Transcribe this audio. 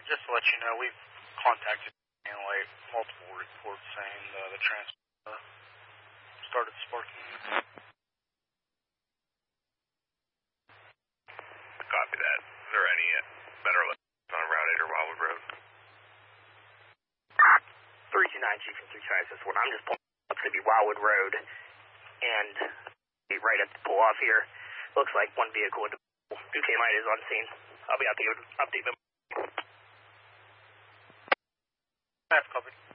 just to let you know, we've contacted like multiple reports saying the transfer started sparking. Copy that. Is there any better on Route 8 or Wildwood Road? 329 Chief from 3561. I'm just pulling up. It's going to be Wildwood Road, and right at the pull off here. Looks like one vehicle with 2K light is on scene. I'll be out to update them. That's covered.